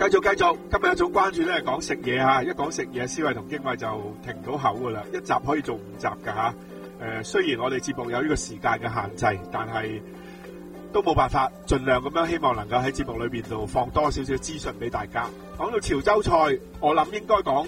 繼續，今日一種關注咧，講食嘢吓，一講食嘢，思慧同經緯就停唔到口噶啦，一集可以做5集噶吓。雖然我哋節目有呢個時間嘅限制，但係都冇辦法，盡量咁樣希望能夠喺節目裏邊度放多少少資訊俾大家。講到潮州菜，我諗應該講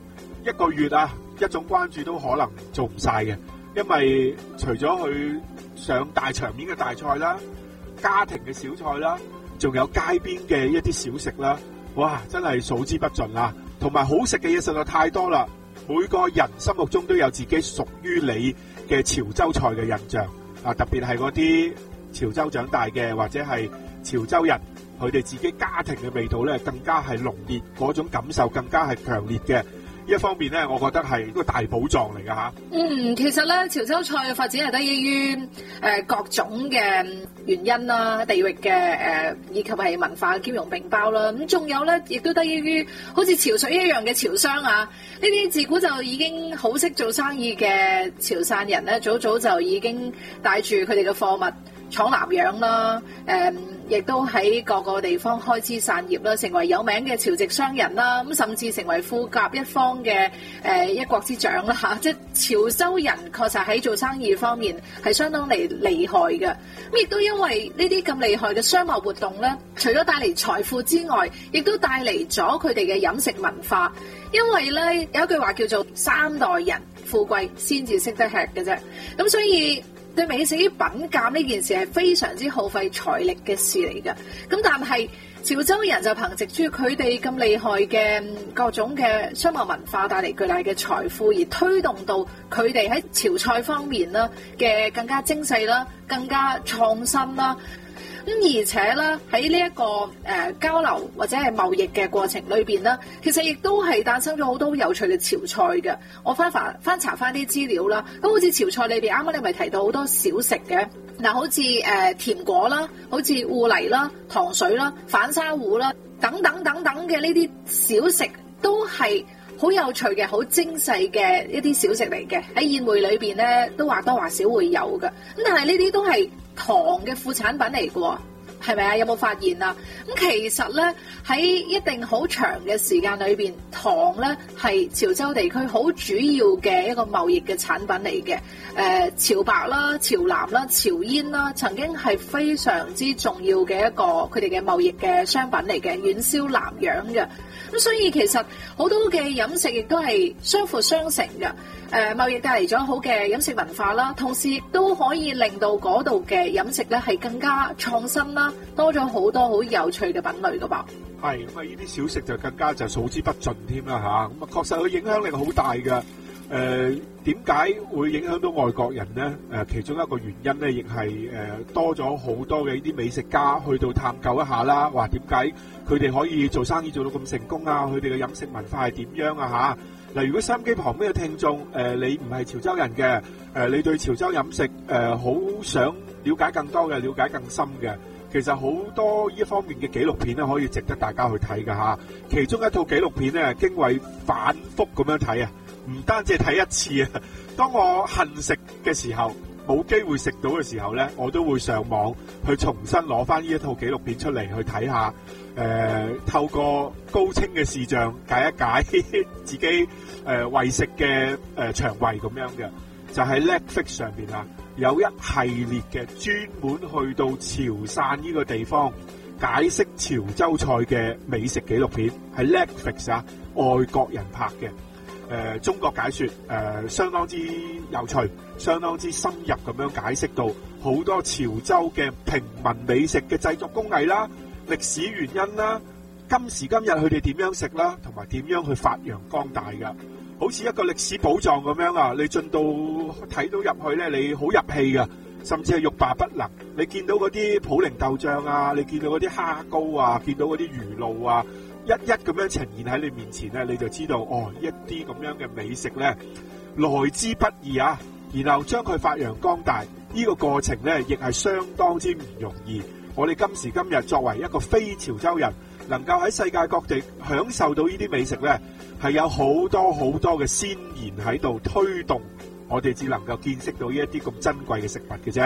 1個月啊，一種關注都可能做唔晒嘅，因為除咗去上大場面嘅大菜啦，家庭嘅小菜啦，仲有街邊嘅一啲小食啦。哇！真係數之不盡啦，同埋好食嘅嘢實在太多啦。每個人心目中都有自己屬於你嘅潮州菜嘅印象啊，特別係嗰啲潮州長大嘅或者係潮州人，佢哋自己家庭嘅味道咧更加係濃烈，嗰種感受更加係強烈嘅。一方面咧，我覺得係一個大寶藏嚟㗎吓。 其實咧，潮州菜嘅發展係得益於各種嘅原因啦，地域嘅以及係文化嘅兼容並包啦。咁仲有咧，亦都得益於好似潮水一樣嘅潮商啊，呢啲自古就已經好識做生意嘅潮汕人咧，早就已經帶住佢哋嘅貨物闖南洋啦，亦都喺各個地方開枝散葉啦，成為有名嘅潮籍商人啦，咁甚至成為富甲一方嘅一國之長啦嚇。即係潮州人確實喺做生意方面係相當厲害嘅。咁亦都因為呢啲咁厲害嘅商貿活動咧，除咗帶嚟財富之外，亦都帶嚟咗佢哋嘅飲食文化。因為咧有一句話叫做3代人富貴先至識得吃嘅啫，咁所以對美食啲品鑑呢件事係非常之耗費財力嘅事嚟㗎。咁但係潮州人就憑藉住佢哋咁厲害嘅各種嘅商貿文化帶嚟巨大嘅財富，而推動到佢哋喺潮菜方面啦嘅更加精細啦，更加創新啦。咁而且咧喺呢一個交流或者係貿易嘅過程裏邊咧，其實亦都係誕生咗好多有趣嘅潮菜嘅。我翻查翻啲資料啦，咁好似潮菜裏邊啱啱你咪提到好多小食嘅，嗱好似甜果啦，好似芋泥啦、糖水啦、反沙糊啦等等嘅呢啲小食都係好有趣嘅、好精細嘅一啲小食嚟嘅。喺宴會裏邊咧都或多或少會有嘅。咁但係呢啲都係糖嘅副產品嚟嘅喎，係咪啊？有冇發現啊？咁其實咧喺一定好長嘅時間裏邊，糖咧係潮州地區好主要嘅一個貿易嘅產品嚟嘅。潮白啦、潮南啦、潮煙啦，曾經係非常之重要嘅一個佢哋嘅貿易嘅商品嚟嘅，遠銷南洋嘅。咁所以其實好多嘅飲食亦都係相輔相成嘅。貿易帶嚟咗好嘅飲食文化啦，同時亦都可以令到嗰度嘅飲食咧係更加創新啦，多咗好多好有趣嘅品類噶噃。 係咁啊！呢啲小食就更加就數之不盡添啦吓。咁啊，確實佢影響力好大嘅。點解會影響到外國人呢？其中一個原因咧，亦係多咗好多嘅呢啲美食家去到探究一下啦。話點解佢哋可以做生意做到咁成功啊？佢哋嘅飲食文化係點樣啊？吓嗱，如果收音機旁邊嘅聽眾你唔係潮州人嘅，你對潮州飲食好想了解更多嘅、了解更深嘅，其實好多呢一方面嘅紀錄片咧，可以值得大家去睇㗎吓。其中一套紀錄片咧，經緯反覆咁樣睇啊！唔單止睇一次啊！當我恨食嘅時候，冇機會食到嘅時候咧，我都會上網去重新攞翻呢一套紀錄片出嚟去睇下。透過高清嘅視像解一解自己為食嘅腸胃咁樣嘅，就喺 Netflix 上邊啊，有一系列嘅專門去到潮汕呢個地方解釋潮州菜嘅美食紀錄片，係 Netflix 啊，外國人拍嘅。中國解說相當之有趣，相當之深入咁樣解釋到好多潮州嘅平民美食嘅製作工藝啦、歷史原因啦、今時今日佢哋點樣食啦，同埋點樣去發揚光大噶，好似一個歷史寶藏咁樣啊！你進到睇到入去咧，你好入戲噶，甚至係欲罷不能。你見到嗰啲普寧豆醬啊，你見到嗰啲蝦膏啊，見到嗰啲魚露啊，一一咁樣呈現喺你面前咧，你就知道哦，一啲咁樣嘅美食咧來之不易啊！然後將佢發揚光大，呢個過程咧亦係相當之唔容易。我哋今時今日作為一個非潮州人，能夠喺世界各地享受到呢啲美食咧，係有好多好多嘅先賢喺度推動，我哋至能夠見識到呢一啲咁珍貴嘅食物嘅啫。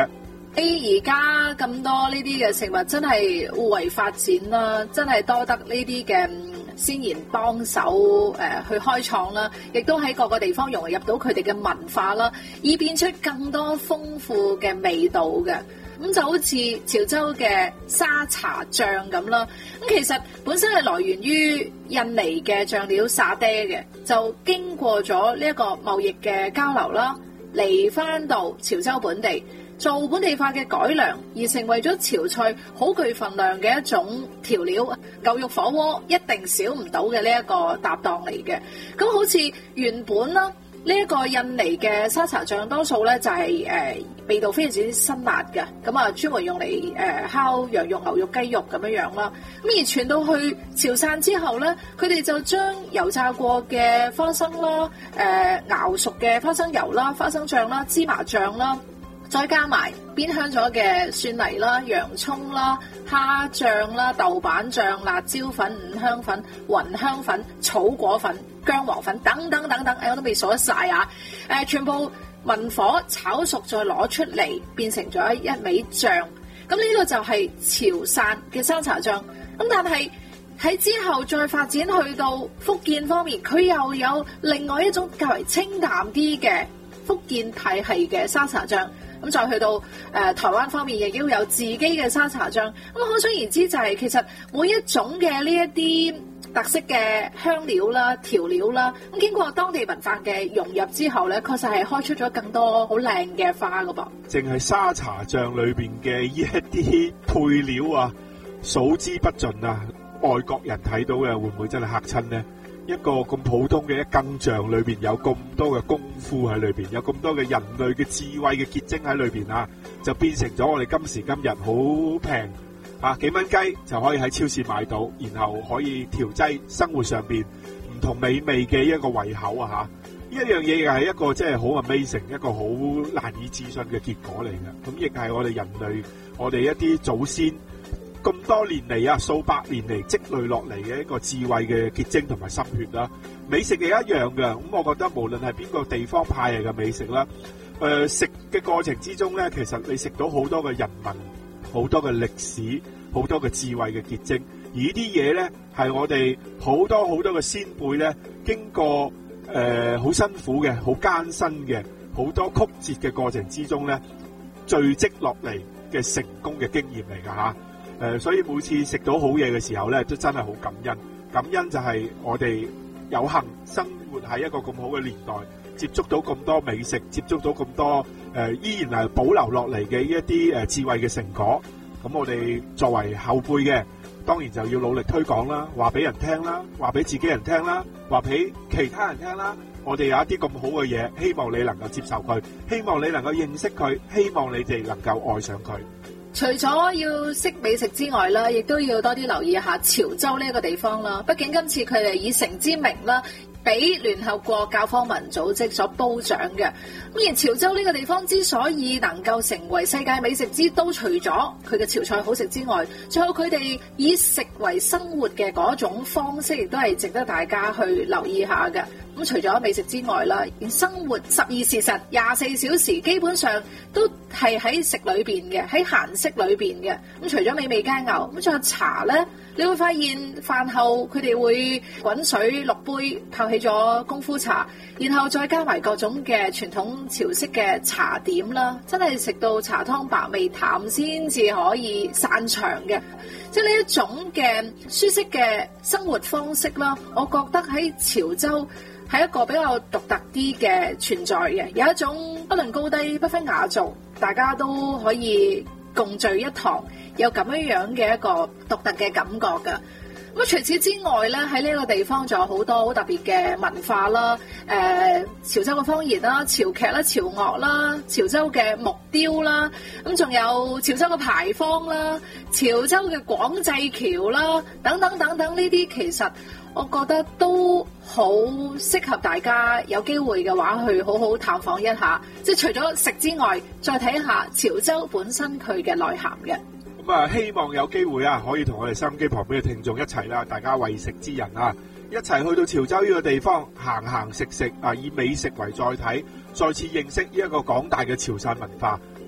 而家咁多呢啲嘅食物真係互為發展啦，真係多得呢啲嘅先賢幫手去開創啦，亦都喺各個地方融入到佢哋嘅文化啦，以變出更多豐富嘅味道嘅。咁就好似潮州嘅沙茶醬咁啦，咁其實本身係來源於印尼嘅醬料沙爹嘅，就經過咗呢一個貿易嘅交流啦，嚟翻到潮州本地做本地化嘅改良，而成為咗潮菜好具份量嘅一種調料。牛肉火鍋一定少唔到嘅呢一個搭檔嚟嘅。咁好似原本啦，呢一個印尼嘅沙茶醬多數咧就係味道非常之辛辣嘅，咁啊專門用嚟烤羊肉、牛肉、雞肉咁樣樣啦。咁而傳到去潮汕之後咧，佢哋就將油炸過嘅花生啦、熬熟嘅花生油啦、花生醬啦、芝麻醬啦，再加埋煸香咗嘅蒜泥啦、洋葱啦、蝦醬啦、豆瓣醬、辣椒粉、五香粉、雲香粉、草果粉、薑黃粉等等等等，我都未數得晒啊！全部文火炒熟再攞出嚟，變成咗一味醬。咁呢個就係潮汕嘅沙茶醬。咁但係喺之後再發展去到福建方面，佢又有另外一種較為清淡啲嘅福建派系嘅沙茶醬。咁再去到台灣方面，亦都有自己嘅沙茶醬。咁可想而知，就係其實每一種嘅呢一啲特色嘅香料啦、調料啦，咁經過當地文化嘅融入之後咧，確實係開出咗更多好靚嘅花噶噃。 淨係沙茶醬裏邊嘅呢一啲配料啊，數之不盡啊！外國人睇到嘅會唔會真係嚇親呢？一個咁普通嘅一羹醬裏邊有咁多嘅功夫喺裏邊，有咁多嘅人類嘅智慧嘅結晶喺裏邊啊，就變成咗我哋今時今日好平啊，幾蚊雞就可以喺超市買到，然後可以調劑生活上邊唔同美味嘅一個胃口啊嚇！呢一樣嘢又係一個即係好 amazing，一個好難以置信嘅結果嚟嘅。咁亦係我哋人類，我哋一啲祖先咁多年嚟啊，數百年嚟積累落嚟嘅一個智慧嘅結晶同埋心血啦。美食亦一樣嘅，咁我覺得無論係邊個地方派嚟嘅美食啦，食嘅過程之中咧，其實你食到好多嘅人文、好多嘅歷史、好多嘅智慧嘅結晶，而呢啲嘢咧係我哋好多好多嘅先輩咧經過好辛苦嘅、好艱辛嘅、好多曲折嘅過程之中咧聚積落嚟嘅成功嘅經驗嚟㗎嚇。所以每次食到好嘢嘅時候咧，都真係好感恩。感恩就係我哋有幸生活喺一個咁好嘅年代，接觸到咁多美食，接觸到咁多依然係保留落嚟嘅一啲智慧嘅成果。咁我哋作為後輩嘅，當然就要努力推廣啦，話俾人聽啦，話俾自己人聽啦，話俾其他人聽啦。我哋有一啲咁好嘅嘢，希望你能夠接受佢，希望你能夠認識佢，希望你哋能夠愛上佢。 除咗要識美食之外啦，亦都要多啲留意一下潮州呢一個地方啦。畢竟今次佢哋以城之名啦，俾聯合國教科文組織所褒獎嘅。咁而潮州呢個地方之所以能夠成為世界美食之都，除咗佢嘅潮菜好食之外，最後佢哋以食為生活嘅嗰種方式，亦都係值得大家去留意下嘅。咁除咗美食之外啦，生活12時辰24小時，基本上都係喺食裏邊嘅，喺閒適裏邊嘅。咁除咗美味佳肴，咁仲有茶咧，你會發現飯後佢哋會滾水6杯，泡起咗功夫茶，然後再加埋各種嘅傳統潮式嘅茶點啦，真係食到茶湯白味淡先至可以散場嘅。即係呢一種嘅舒適嘅生活方式啦，我覺得喺潮州係一個比較獨特啲嘅存在嘅，有一種不論高低不分雅俗，大家都可以共聚一堂，有咁樣嘅一個獨特嘅感覺㗎。咁除此之外咧，喺呢個地方仲有好多好特別嘅文化啦，潮州嘅方言啦、潮劇啦、潮樂啦、潮州嘅木雕啦，咁仲有潮州嘅牌坊啦、潮州嘅廣濟橋啦，等等等等，呢啲其實我覺得都好適合大家有機會嘅話去好好探訪一下，即係除咗食之外，再睇一下潮州本身佢嘅內涵嘅。 咁啊，希望有機會啊，可以同我哋收音機旁邊嘅聽眾一齊啦，大家為食之人啊，一齊去到潮州呢個地方行行食食啊，以美食為載體，再次認識呢一個廣大嘅潮汕文化。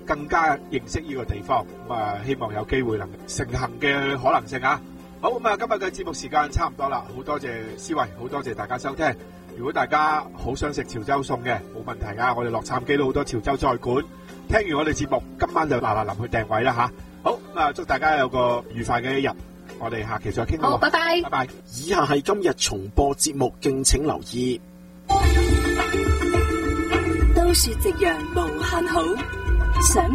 更加認識呢個地方。咁啊，希望有機會能成行嘅可能性啊！好，咁啊，今日嘅節目時間差唔多啦，好多謝思維，好多謝大家收聽。如果大家好想食潮州餸嘅，冇問題啊！我哋洛杉磯都好多潮州菜館。聽完我哋節目，今晚就嗱臨去訂位啦吓。好，咁啊，祝大家有個愉快嘅一日。我哋下期再傾啦。 好，拜拜。 拜拜。 以下係今日重播節目，敬請留意。 都說夕陽無限好，想